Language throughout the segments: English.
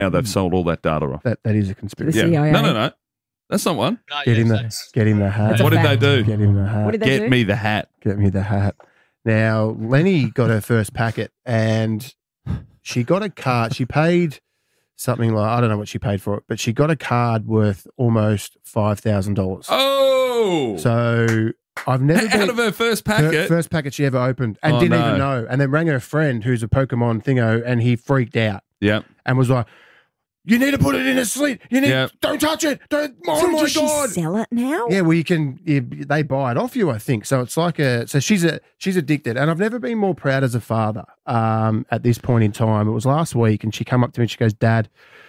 how they've sold all that data off. That is a conspiracy. The CIA. No. That's not one. Get him the hat. What did they do? Get him the hat. What did they do? Get me the hat. Get me the hat. Now, Lenny got her first packet and she got a card. She paid something like, I don't know what she paid for it, but she got a card worth almost $5,000. Oh! So I've never been out of her first packet. First packet she ever opened and didn't even know. And then rang her friend who's a Pokemon thingo and he freaked out. Yeah. And was like, you need to put it in a slit. You need don't touch it. Don't. Oh my does God! She sell it now? Yeah, well, you can. They buy it off you, I think. So it's like so she's addicted, and I've never been more proud as a father. At this point in time, it was last week, and she come up to me and she goes, "Dad,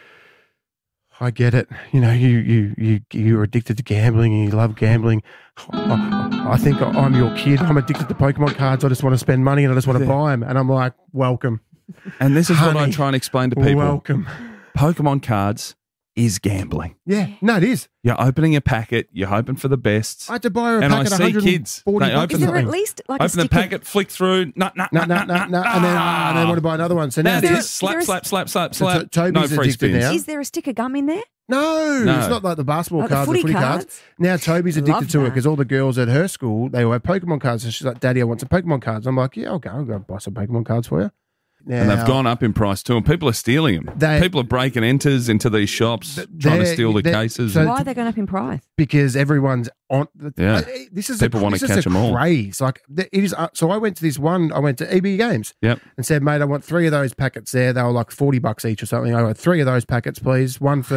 I get it. You know, you're addicted to gambling and you love gambling. I think I'm your kid. I'm addicted to Pokemon cards. I just want to spend money and I just want to buy them." And I'm like, "Welcome." And this is what I try and explain to people. Welcome. Pokemon cards is gambling. Yeah, no, it is. You're opening a packet. You're hoping for the best. I had to buy her a and packet. I see kids. They open Is there at least like open a the packet, flick through. No. And then want to buy another one. So now That's it. Slap. So Toby's no free addicted spins. now. Is there a stick of gum in there? No, it's not like the basketball Like the cards, footy cards. Now Toby's addicted Love to it that. because all the girls at her school, they all have Pokemon cards. So she's like, "Daddy, I want some Pokemon cards." I'm like, "Yeah, I'll go buy some Pokemon cards for you." Now, And they've gone up in price too, and people are stealing them. People are breaking enters into these shops, trying to steal the cases. so- Why are they going up in price? because everyone's on. Yeah. This is People want to catch them all. craze. Like it is. So I went to this one. I went to EB Games. Yep. And said, "Mate, I want 3 of those packets there. They were like $40 each or something. I want 3 of those packets, please.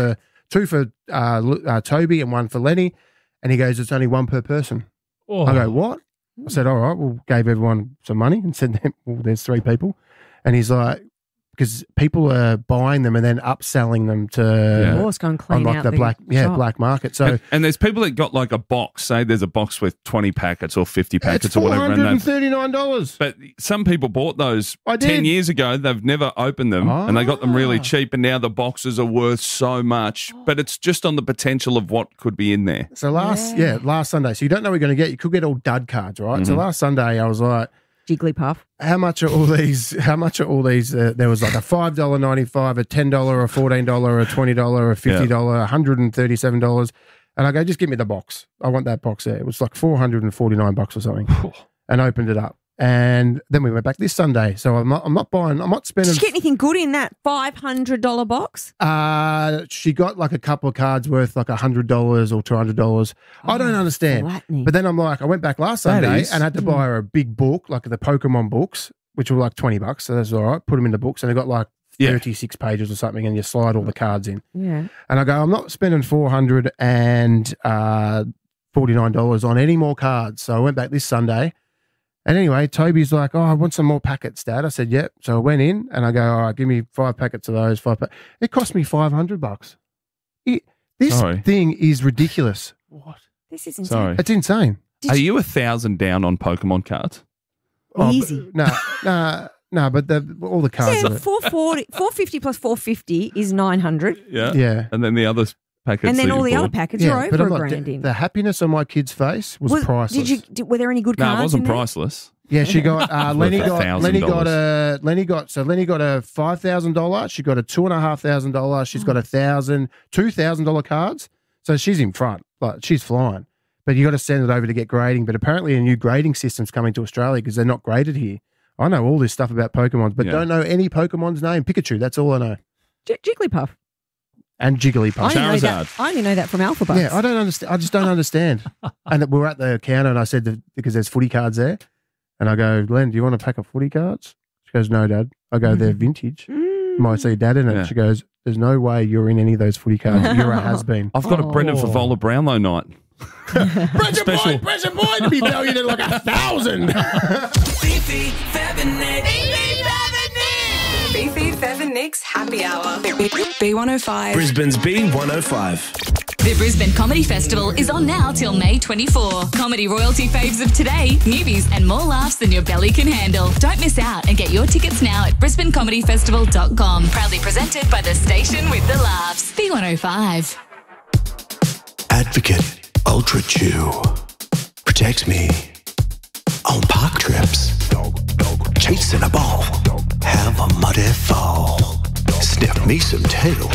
2 for Toby and 1 for Lenny." And he goes, "It's only 1 per person." Oh. I go, "What?" I said, "All right." Well, gave everyone some money and said, "Well, there's 3 people." And he's like, because people are buying them and then upselling them to Or it's going on clean like out the black shop. black market. So And there's people that got like a box. Say there's a box with 20 packets or 50 packets it's or whatever. And they've $439. But some people bought those I 10 did. years ago. They've never opened them and they got them really cheap. And now the boxes are worth so much. But it's just on the potential of what could be in there. So last Sunday. So you don't know what you're going to get. You could get all dud cards, right? Mm-hmm. So last Sunday I was like, Jigglypuff. how much are all these? There was like a $5.95, a $10, a $14, a $20, a $50, $137. And I go, just give me the box. I want that box there. It was like $449 or something. And opened it up. And then we went back this Sunday. So I'm not spending. Did you get anything good in that $500 box? She got like a couple of cards worth like $100 or $200. I don't understand. flattening. But then I'm like, I went back last That Sunday is. and had to buy her a big book, like the Pokemon books, which were like $20. So that's all right. Put them in the books and they got like 36 pages or something, and you slide all the cards in. Yeah. And I go, I'm not spending $449 on any more cards. So I went back this Sunday. And anyway, Toby's like, "Oh, I want some more packets, Dad." I said, "Yep." So I went in and I go, "All right, give me 5 packets of those. It cost me $500. This thing is ridiculous. What? This is insane. Sorry. It's insane. Are you 1,000 down on Pokemon cards? Easy. No, but all the cards. Yeah, are, 450 plus 450 is 900. Yeah. Yeah. And then the other packets. And then that all you the other bought. packets are but over I'm a like, grand in. the happiness on my kid's face was priceless. Were there any good No, cards it wasn't in there? priceless. Yeah, she got Lenny Worth got $1,000. Lenny got a $5,000. She got a $2,500. She's got $2,000 cards. So she's in front, like she's flying. But you got to send it over to get grading. But apparently a new grading system's coming to Australia because they're not graded here. I know all this stuff about Pokemons, but don't know any Pokemon's name. Pikachu, that's all I know. Jigglypuff. And Jigglypuff. I only know that from Alphabet. Yeah, I don't understand. I just don't understand. And we were at the counter, and I said because there's footy cards there, and I go, "Glenn, do you want a pack of footy cards?" She goes, "No, Dad." I go, "They're vintage. Might see Dad in it." Yeah. She goes, "There's no way you're in any of those footy cards. You're a has-been." I've got a Brendan Favola Brownlow night. Present boy to be valued at like 1,000. Beefy, Fab and Nick. Beefy, Fab and Nick's Happy Hour. B105. Brisbane's B105. The Brisbane Comedy Festival is on now till May 24. Comedy royalty faves of today, newbies, and more laughs than your belly can handle. Don't miss out and get your tickets now at brisbanecomedyfestival.com. Proudly presented by the station with the laughs. B105. Advocate Ultra Chew protects me on park trips, chasing a ball, have a muddy fall, Snap me some tail.